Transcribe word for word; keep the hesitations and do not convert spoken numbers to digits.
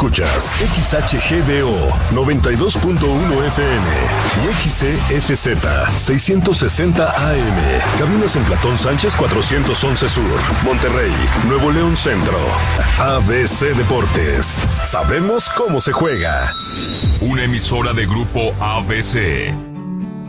escuchas X H G D O noventa y dos punto uno F M y X C S Z seiscientos sesenta A M. Cabinas en Platón Sánchez cuatrocientos once Sur, Monterrey, Nuevo León Centro. A B C Deportes. Sabemos cómo se juega. Una emisora de Grupo A B C.